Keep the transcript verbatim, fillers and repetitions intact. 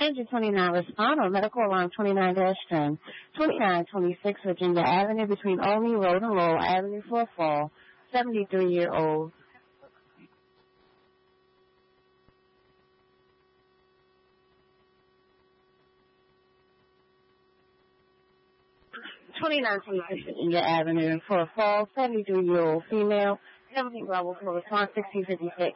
Engine twenty-nine, respond on medical alarm twenty-nine dash ten. twenty-nine twenty-six Virginia Avenue between Olney Road and Lowell Avenue for a fall. seventy-three-year-old. twenty-nine twenty-six Virginia Avenue for a fall. seventy-three-year-old female. seventeen level for response sixteen fifty-six.